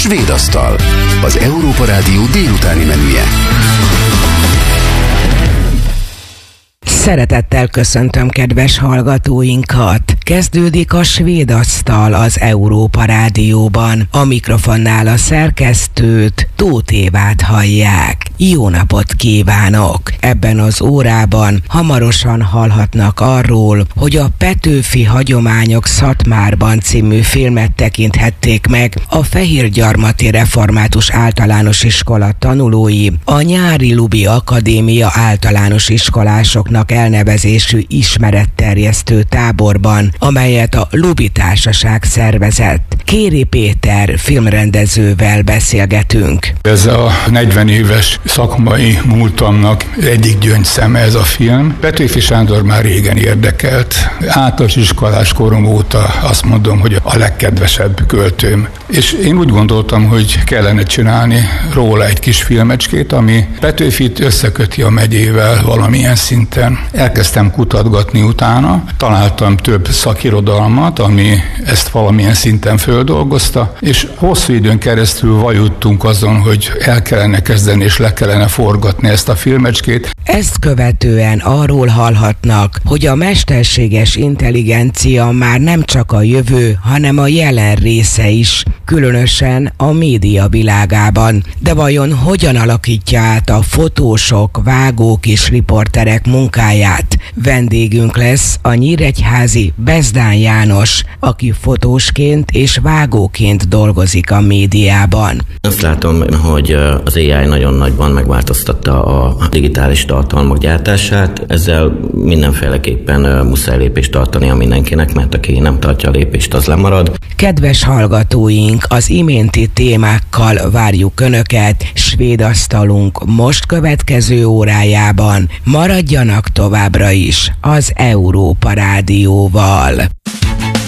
Svéd asztal, az Európa Rádió délutáni menüje. Szeretettel köszöntöm kedves hallgatóinkat! Kezdődik a Svéd asztal az Európa Rádióban. A mikrofonnál a szerkesztőt, Tóth Évát hallják. Jó napot kívánok! Ebben az órában hamarosan hallhatnak arról, hogy a Petőfi Hagyományok Szatmárban című filmet tekinthették meg a Fehérgyarmati Református Általános Iskola tanulói, a Nyári Lubi Akadémia általános iskolásoknak elnevezésű ismeretterjesztő táborban, amelyet a Lubi Társaság szervezett. Kéri Péter filmrendezővel beszélgetünk. Ez a 40 éves szakmai múltamnak egyik gyöngyszeme ez a film. Petőfi Sándor már régen érdekelt. Általános iskolás korom óta azt mondom, hogy a legkedvesebb költőm. És én úgy gondoltam, hogy kellene csinálni róla egy kis filmecskét, ami Petőfit összeköti a megyével valamilyen szinten. Elkezdtem kutatgatni utána, találtam több szakirodalmat, ami ezt valamilyen szinten földolgozta, és hosszú időn keresztül vajudtunk azon, hogy el kellene kezdeni és le kellene forgatni ezt a filmecskét. Ezt követően arról hallhatnak, hogy a mesterséges intelligencia már nem csak a jövő, hanem a jelen része is, különösen a média világában. De vajon hogyan alakítja át a fotósok, vágók és riporterek munkáját? Vendégünk lesz a nyíregyházi Bezdán János, aki fotósként és vágóként dolgozik a médiában. Azt látom, hogy az AI nagyon nagyban megváltoztatta a digitális tartalmak gyártását. Ezzel mindenféleképpen muszáj lépést tartani a mindenkinek, mert aki nem tartja a lépést, az lemarad. Kedves hallgatóink, az iménti témákkal várjuk Önöket Svéd asztalunk most következő órájában. Maradjanak továbbra is az Európa Rádióval.